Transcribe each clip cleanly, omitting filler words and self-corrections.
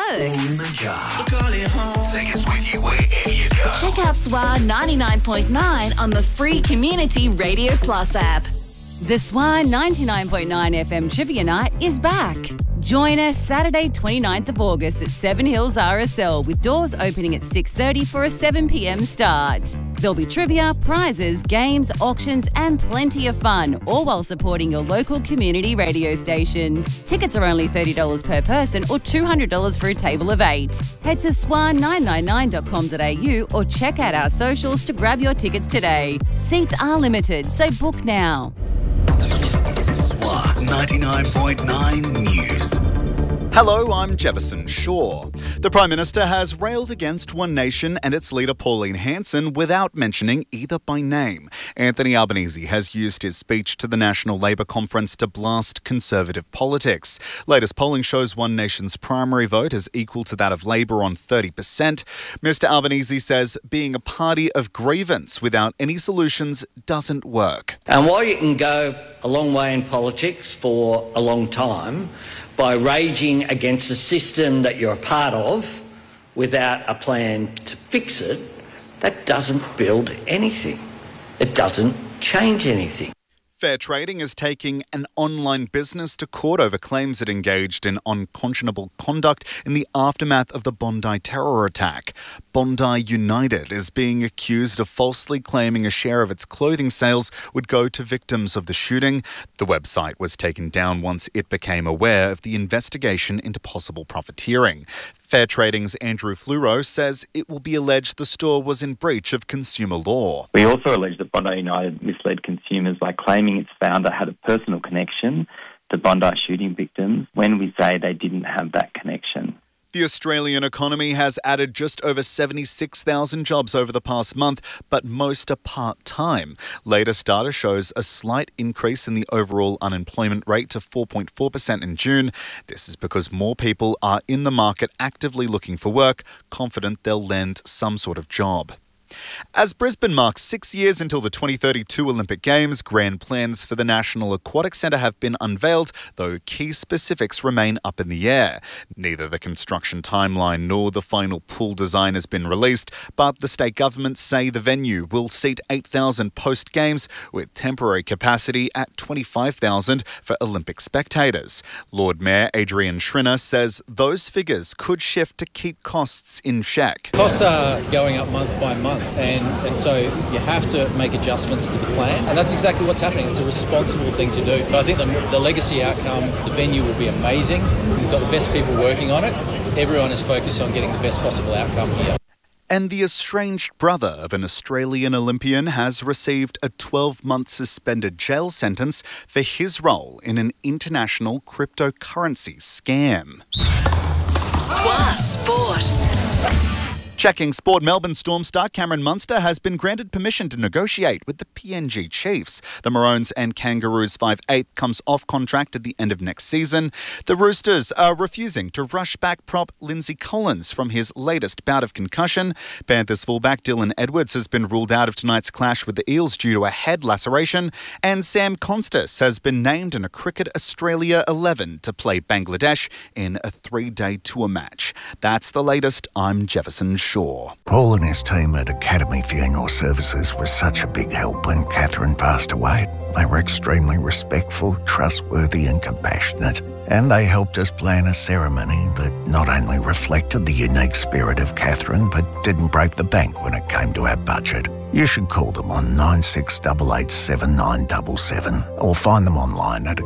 work. In the car. Take us with you wherever you go. Check out SWA 99.9 on the free Community Radio Plus app. The SWA 99.9 FM Trivia Night is back. Join us Saturday 29th of August at Seven Hills RSL with doors opening at 6:30 for a 7 p.m. start. There'll be trivia, prizes, games, auctions and plenty of fun, all while supporting your local community radio station. Tickets are only $30 per person or $200 for a table of 8. Head to swa999.com.au or check out our socials to grab your tickets today. Seats are limited, so book now. SWA 99.9 News. Hello, I'm Jefferson Shaw. The Prime Minister has railed against One Nation and its leader Pauline Hanson without mentioning either by name. Anthony Albanese has used his speech to the National Labour Conference to blast Conservative politics. Latest polling shows One Nation's primary vote is equal to that of Labour on 30%. Mr Albanese says being a party of grievance without any solutions doesn't work. And while you can go a long way in politics for a long time by raging against a system that you're a part of without a plan to fix it, that doesn't build anything. It doesn't change anything. Fair Trading is taking an online business to court over claims it engaged in unconscionable conduct in the aftermath of the Bondi terror attack. Bondi United is being accused of falsely claiming a share of its clothing sales would go to victims of the shooting. The website was taken down once it became aware of the investigation into possible profiteering. Fair Trading's Andrew Fluro says it will be alleged the store was in breach of consumer law. We also allege that Bondi United misled consumers by claiming its founder had a personal connection to Bondi shooting victims when we say they didn't have that connection. The Australian economy has added just over 76,000 jobs over the past month, but most are part-time. Latest data shows a slight increase in the overall unemployment rate to 4.4% in June. This is because more people are in the market actively looking for work, confident they'll land some sort of job. As Brisbane marks 6 years until the 2032 Olympic Games, grand plans for the National Aquatic Centre have been unveiled, though key specifics remain up in the air. Neither the construction timeline nor the final pool design has been released, but the state governments say the venue will seat 8,000 post-Games with temporary capacity at 25,000 for Olympic spectators. Lord Mayor Adrian Schrinner says those figures could shift to keep costs in check. Costs are going up month by month. And so you have to make adjustments to the plan, and that's exactly what's happening. It's a responsible thing to do. But I think the legacy outcome, the venue will be amazing. We've got the best people working on it. Everyone is focused on getting the best possible outcome here. And the estranged brother of an Australian Olympian has received a 12-month suspended jail sentence for his role in an international cryptocurrency scam. SWA Sport. Checking sport, Melbourne Storm star Cameron Munster has been granted permission to negotiate with the PNG Chiefs. The Maroons and Kangaroos 5'8" comes off contract at the end of next season. The Roosters are refusing to rush back prop Lindsay Collins from his latest bout of concussion. Panthers fullback Dylan Edwards has been ruled out of tonight's clash with the Eels due to a head laceration. And Sam Constas has been named in a Cricket Australia 11 to play Bangladesh in a 3-day tour match. That's the latest. I'm Jefferson Shaw. Paul and his team at Academy Funeral Services was such a big help when Catherine passed away. They were extremely respectful, trustworthy and compassionate. And they helped us plan a ceremony that not only reflected the unique spirit of Catherine, but didn't break the bank when it came to our budget. You should call them on 96887977 or find them online at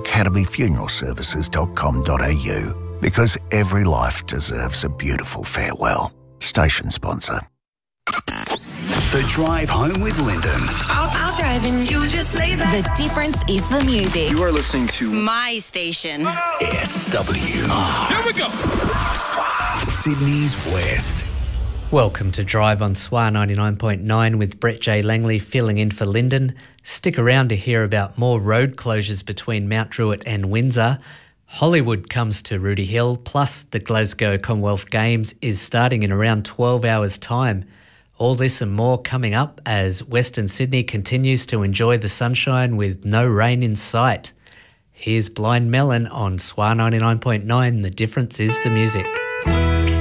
academyfuneralservices.com.au, because every life deserves a beautiful farewell. Station sponsor. The Drive Home with Lyndon. I'll drive and you just leave it. The difference is the music. You are listening to My station. SWR. Here we go. Sydney's West. Welcome to Drive on SWA 99.9 with Brett J. Langley filling in for Lyndon. Stick around to hear about more road closures between Mount Druitt and Windsor. Hollywood comes to Rooty Hill, plus the Glasgow Commonwealth Games is starting in around 12 hours' time. All this and more coming up as Western Sydney continues to enjoy the sunshine with no rain in sight. Here's Blind Melon on SWA 99.9, The Difference is the Music.